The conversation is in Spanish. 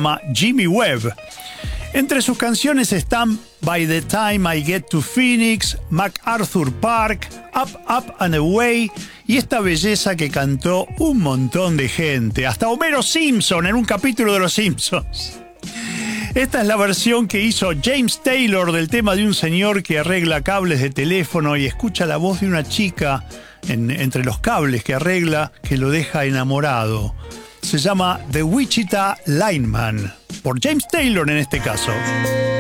llama Jimmy Webb. Entre sus canciones están By the Time I Get to Phoenix, MacArthur Park, Up, Up and Away y esta belleza que cantó un montón de gente, hasta Homero Simpson en un capítulo de Los Simpsons. Esta es la versión que hizo James Taylor del tema de un señor que arregla cables de teléfono y escucha la voz de una chica entre los cables que arregla, que lo deja enamorado. Se llama The Wichita Lineman, por James Taylor en este caso.